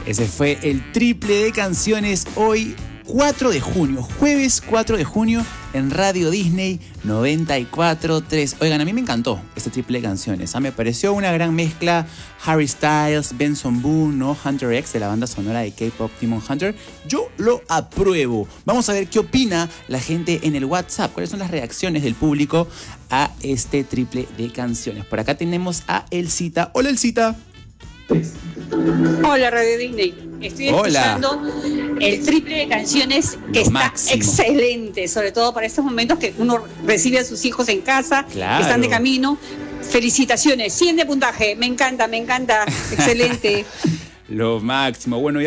Ese fue el triple de canciones hoy, 4 de junio, jueves 4 de junio, en Radio Disney 94.3. Oigan, a mí me encantó este triple de canciones. Me pareció una gran mezcla. Harry Styles, Benson Boone, ¿no? Hunter X, de la banda sonora de K-Pop Demon Hunter. Yo lo apruebo. Vamos a ver qué opina la gente en el WhatsApp. ¿Cuáles son las reacciones del público a este triple de canciones? Por acá tenemos a Elcita. Hola, Elcita. Hola, Radio Disney. Estoy escuchando el triple de canciones que está máximo. Excelente, sobre todo para estos momentos que uno recibe a sus hijos en casa, claro, que están de camino. Felicitaciones, 100 de puntaje, me encanta, excelente. Lo máximo. Bueno,